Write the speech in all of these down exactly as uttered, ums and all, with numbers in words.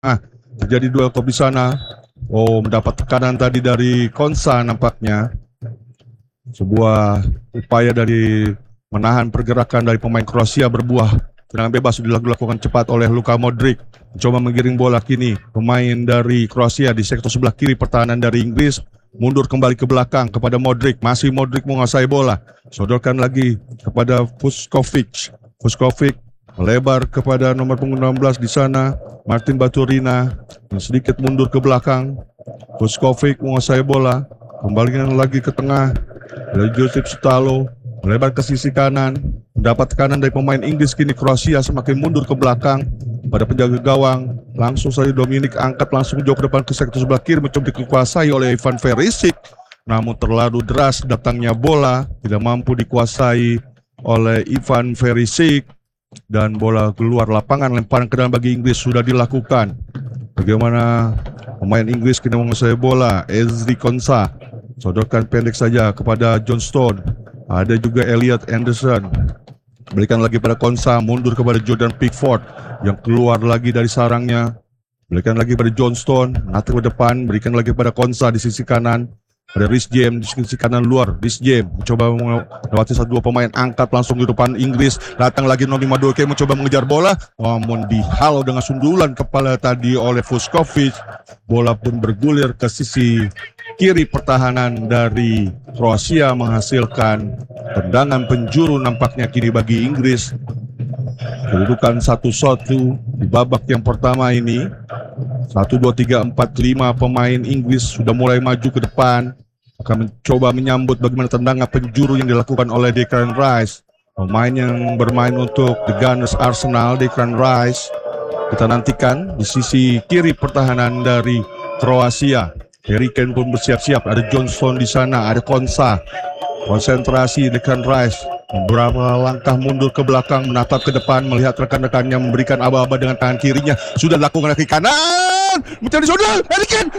terjadi duel top di sana. Oh, mendapat tekanan tadi dari Konsa nampaknya. Sebuah upaya dari menahan pergerakan dari pemain Kroasia berbuah. Tendangan bebas sudah dilakukan cepat oleh Luka Modric. Mencoba menggiring bola kini. Pemain dari Kroasia di sektor sebelah kiri pertahanan dari Inggris. Mundur kembali ke belakang kepada Modric. Masih Modric menguasai bola. Sodorkan lagi kepada Vuskovic. Vuskovic melebar kepada nomor punggung enam belas di sana. Martin Baturina yang sedikit mundur ke belakang. Vuskovic menguasai bola. Kembalikan lagi ke tengah. Dari Josip Sutalo melebar ke sisi kanan. Mendapat tekanan dari pemain Inggris, kini Kroasia semakin mundur ke belakang pada penjaga gawang. Langsung saja Dominik angkat langsung jauh ke depan ke sektor sebelah kiri, mencoba dikuasai oleh Ivan Perisic. Namun terlalu deras datangnya bola, tidak mampu dikuasai oleh Ivan Perisic. Dan bola keluar lapangan, lemparan ke dalam bagi Inggris sudah dilakukan. Bagaimana pemain Inggris kini menguasai bola? Ezri Konsa sodorkan pendek saja kepada John Stone. Ada juga Elliot Anderson. Berikan lagi pada Konsa, mundur kepada Jordan Pickford yang keluar lagi dari sarangnya. Berikan lagi pada John Stone, nanti ke depan, berikan lagi pada Konsa di sisi kanan. Ada Reece James di sisi kanan luar. Reece James mencoba melewati satu dua pemain, angkat langsung di depan Inggris. Datang lagi Noni Madueke mencoba mengejar bola, namun dihalau dengan sundulan kepala tadi oleh Vuskovic. Bola pun bergulir ke sisi kiri pertahanan dari Kroasia, menghasilkan tendangan penjuru nampaknya kini bagi Inggris. Kedudukan satu satu di babak yang pertama ini. Satu, dua, tiga, empat, lima pemain Inggris sudah mulai maju ke depan. Akan mencoba menyambut bagaimana tendangan penjuru yang dilakukan oleh Declan Rice. Pemain yang bermain untuk The Gunners Arsenal, Declan Rice. Kita nantikan di sisi kiri pertahanan dari Kroasia. Harry Kane pun bersiap-siap. Ada Johnson di sana, ada Konsa. Konsentrasi Declan Rice. Beberapa langkah mundur ke belakang, menatap ke depan, melihat rekan-rekannya memberikan aba-aba dengan tangan kirinya. Sudah dilakukan kaki kanan, mencari sudut, Harry Kane,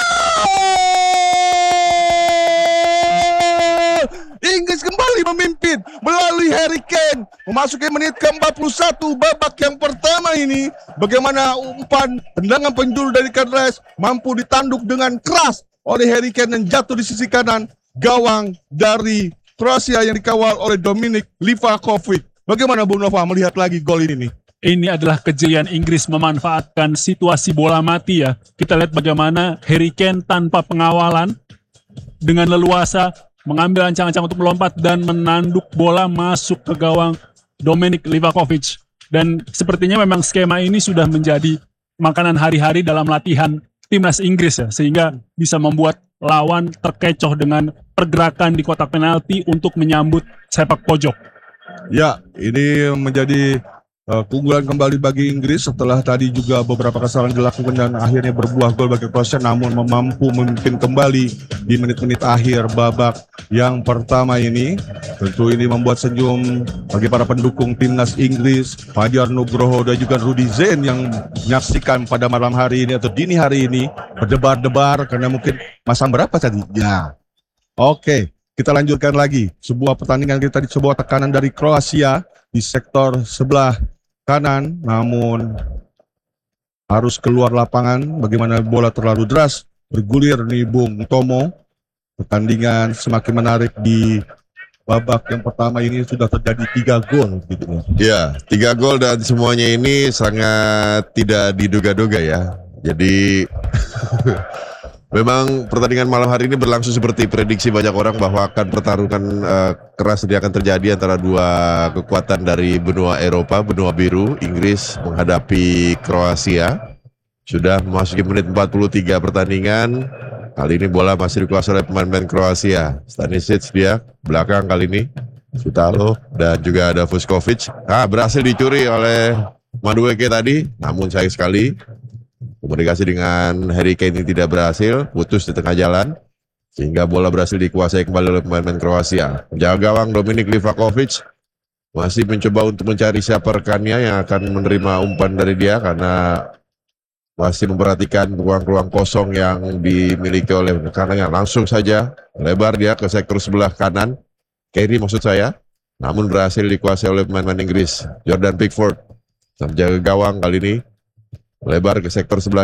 gol! Inggris kembali memimpin melalui Harry Kane. Memasuki menit ke empat puluh satu babak yang pertama ini. Bagaimana umpan tendangan penjuru dari Declan Rice mampu ditanduk dengan keras oleh Harry Kane dan jatuh di sisi kanan gawang dari Kroasia yang dikawal oleh Dominik Livakovic. Bagaimana Bung Nova melihat lagi gol ini nih? Ini adalah kejayaan Inggris memanfaatkan situasi bola mati ya. Kita lihat bagaimana Harry Kane tanpa pengawalan dengan leluasa mengambil ancang-ancang untuk melompat dan menanduk bola masuk ke gawang Dominik Livakovic. Dan sepertinya memang skema ini sudah menjadi makanan hari-hari dalam latihan timnas Inggris ya, sehingga bisa membuat lawan terkecoh dengan pergerakan di kotak penalti untuk menyambut sepak pojok. Ya, ini menjadi uh, keunggulan kembali bagi Inggris setelah tadi juga beberapa kesalahan dilakukan dan akhirnya berbuah gol bagi Kroasia, namun mampu memimpin kembali di menit-menit akhir babak yang pertama ini. Tentu ini membuat senyum bagi para pendukung timnas Inggris, Fajar Nugroho dan juga Rudy Zain yang menyaksikan pada malam hari ini atau dini hari ini berdebar-debar karena mungkin masang berapa tadi? Ya. Oke, kita lanjutkan lagi. Sebuah pertandingan kita di sebuah tekanan dari Kroasia di sektor sebelah kanan, namun harus keluar lapangan. Bagaimana bola terlalu deras, bergulir nih Bung Tomo. Pertandingan semakin menarik di babak yang pertama ini sudah terjadi tiga gol gitu. Ya, tiga gol dan semuanya ini sangat tidak diduga-duga ya. Jadi memang pertandingan malam hari ini berlangsung seperti prediksi banyak orang bahwa akan pertarungan uh, keras ini akan terjadi antara dua kekuatan dari benua Eropa, benua biru, Inggris menghadapi Kroasia. Sudah memasuki menit empat puluh tiga pertandingan. Kali ini bola masih dikuasai oleh pemain-pemain Kroasia. Stanisic dia belakang kali ini. Sutalo dan juga ada Vuskovic. Ah, berhasil dicuri oleh Madueke tadi, namun sayang sekali komunikasi dengan Harry Kane ini tidak berhasil, putus di tengah jalan, sehingga bola berhasil dikuasai kembali oleh pemain-pemain Kroasia. Penjaga gawang Dominik Livakovic masih mencoba untuk mencari siapa rekannya yang akan menerima umpan dari dia, karena masih memperhatikan ruang-ruang kosong yang dimiliki oleh rekannya. Langsung saja lebar dia ke sektor sebelah kanan, kiri maksud saya, namun berhasil dikuasai oleh pemain-pemain Inggris. Jordan Pickford, penjaga gawang kali ini Lebar ke sektor sebelah